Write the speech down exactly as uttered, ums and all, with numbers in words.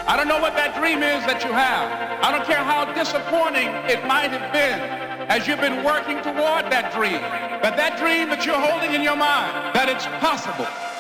I don't know what that dream is that you have. I don't care how disappointing it might have been as you've been working toward that dream. But that dream that you're holding in your mind, that it's possible,